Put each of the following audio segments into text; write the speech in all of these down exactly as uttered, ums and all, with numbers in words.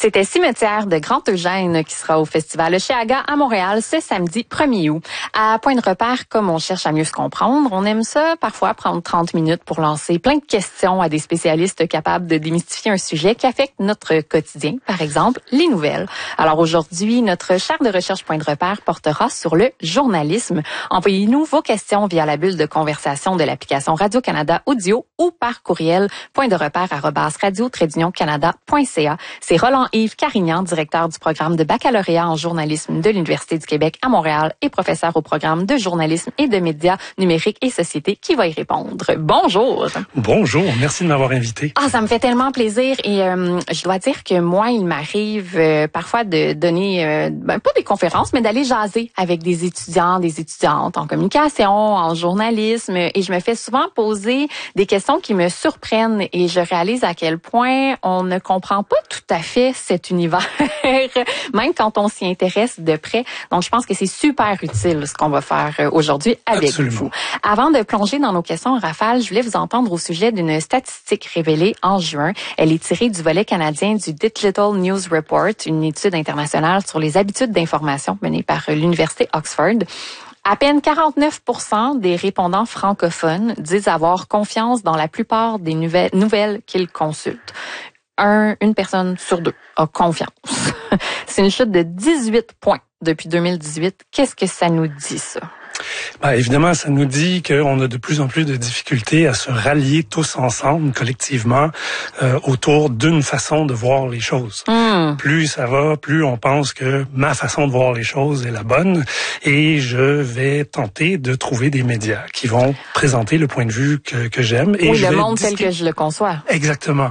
C'était Cimetière de Grand-Eugène qui sera au Festival Cheaga à Montréal ce samedi premier août. À Point de repère, comme on cherche à mieux se comprendre, on aime ça parfois prendre trente minutes pour lancer plein de questions à des spécialistes capables de démystifier un sujet qui affecte notre quotidien, par exemple les nouvelles. Alors aujourd'hui, notre chaire de recherche Point de repère portera sur le journalisme. Envoyez-nous vos questions via la bulle de conversation de l'application Radio-Canada Audio ou par courriel point de repère arobase radio trait d'union canada point c a. C'est Roland-Yves Carignan, directeur du programme de baccalauréat en journalisme de l'Université du Québec à Montréal et professeur au programme de journalisme et de médias numériques et société qui va y répondre. Bonjour. Bonjour, merci de m'avoir invité. Ah, ça me fait tellement plaisir et euh, je dois dire que moi, il m'arrive euh, parfois de donner, euh, ben, pas des conférences, mais d'aller jaser avec des étudiants, des étudiantes en communication, en journalisme et je me fais souvent poser des questions qui me surprennent et je réalise à quel point on ne comprend pas tout à fait cet univers, même quand on s'y intéresse de près. Donc, je pense que c'est super utile ce qu'on va faire aujourd'hui avec Absolument. vous. Avant de plonger dans nos questions en rafale, je voulais vous entendre au sujet d'une statistique révélée en juin. Elle est tirée du volet canadien du Digital News Report, une étude internationale sur les habitudes d'information menée par l'Université Oxford. À peine quarante-neuf pour cent des répondants francophones disent avoir confiance dans la plupart des nouvelles, nouvelles qu'ils consultent. Un, une personne sur deux a confiance. C'est une chute de dix-huit points depuis deux mille dix-huit. Qu'est-ce que ça nous dit, ça? Ben, évidemment, ça nous dit qu'on a de plus en plus de difficultés à se rallier tous ensemble, collectivement, euh, autour d'une façon de voir les choses. Mm. Plus ça va, plus on pense que ma façon de voir les choses est la bonne et je vais tenter de trouver des médias qui vont présenter le point de vue que, que j'aime. Et oui, je le vais monde discuter... tel que je le conçois. Exactement.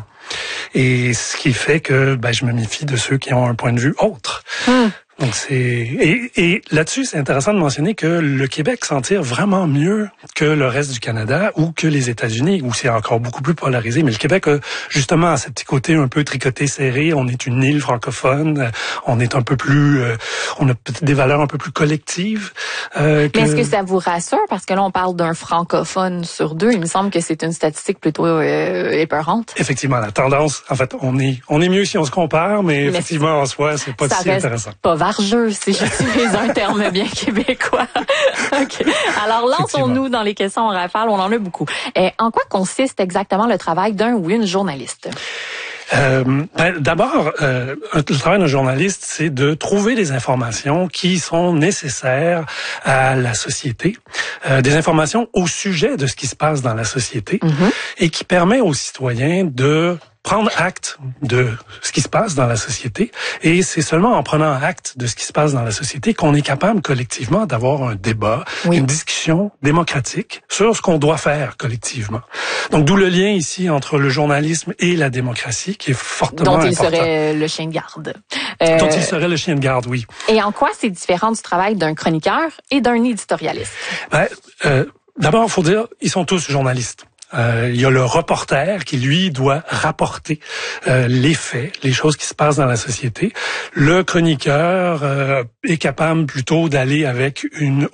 Et ce qui fait que ben, je me méfie de ceux qui ont un point de vue autre. Mm. Donc c'est et, et là-dessus, c'est intéressant de mentionner que le Québec s'en tire vraiment mieux que le reste du Canada ou que les États-Unis, où c'est encore beaucoup plus polarisé. Mais le Québec a justement à ce petit côté un peu tricoté serré. On est une île francophone. On est un peu plus, euh, on a peut-être des valeurs un peu plus collectives. Euh, que... Mais est-ce que ça vous rassure parce que là on parle d'un francophone sur deux. Il me semble que c'est une statistique plutôt euh, épeurante. Effectivement, la tendance, en fait, on est on est mieux si on se compare, mais, mais effectivement en soi, c'est pas si intéressant. Pas vargeux, si j'utilise un terme bien québécois. Okay. Alors, lançons-nous dans les questions en rafale. On en a beaucoup. Et en quoi consiste exactement le travail d'un ou une journaliste? Euh, ben, d'abord, euh, le travail d'un journaliste, c'est de trouver des informations qui sont nécessaires à la société, euh, des informations au sujet de ce qui se passe dans la société mm-hmm. et qui permet aux citoyens de prendre acte de ce qui se passe dans la société. Et c'est seulement en prenant acte de ce qui se passe dans la société qu'on est capable collectivement d'avoir un débat, oui. une discussion démocratique sur ce qu'on doit faire collectivement. Donc, d'où le lien ici entre le journalisme et la démocratie qui est fortement important. Dont il serait le chien de garde. Euh... Dont il serait le chien de garde, oui. Et en quoi c'est différent du travail d'un chroniqueur et d'un éditorialiste? Ben, euh, d'abord, il faut dire, ils sont tous journalistes. Euh, il y a le reporter qui, lui, doit rapporter euh, les faits, les choses qui se passent dans la société. Le chroniqueur euh, est capable plutôt d'aller avec une